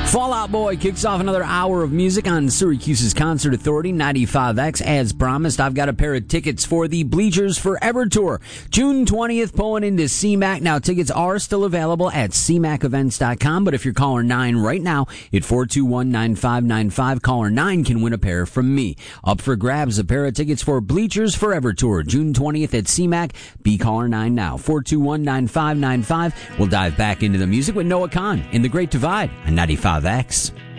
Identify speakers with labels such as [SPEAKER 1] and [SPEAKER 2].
[SPEAKER 1] Fall Out Boy kicks off another hour of music on Syracuse's Concert Authority 95X. As promised, I've got a pair of tickets for the Bleachers Forever Tour. June 20th, pulling into CMAC. Now, tickets are still available at cmacevents.com, but if you're caller 9 right now at 421-9595, caller 9 can win a pair from me. Up for grabs, a pair of tickets for Bleachers Forever Tour, June 20th at CMAC. Be caller 9 now, 421-9595. We'll dive back into the music with Noah Kahn in The Great Divide on 95X.